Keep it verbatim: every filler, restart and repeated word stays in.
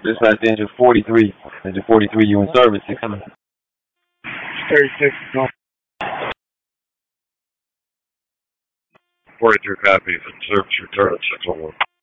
Dispatch to engine forty-three. Engine forty-three, you in service. You coming? thirty-six, no. forty-three copies. Service return six one one.